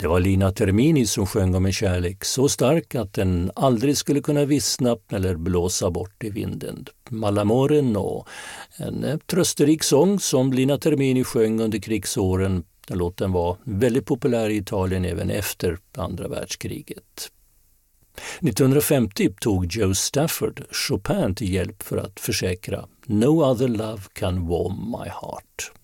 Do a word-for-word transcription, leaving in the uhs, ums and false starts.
Det var Lina Termini som sjöng om en kärlek så stark att den aldrig skulle kunna vissna eller blåsa bort i vinden. Malamoren och en trösterik sång som Lina Termini sjöng under krigsåren. Den låten var väldigt populär i Italien även efter andra världskriget. nittonhundrafemtio tog Joe Stafford Chopin till hjälp för att försäkra No other love can warm my heart.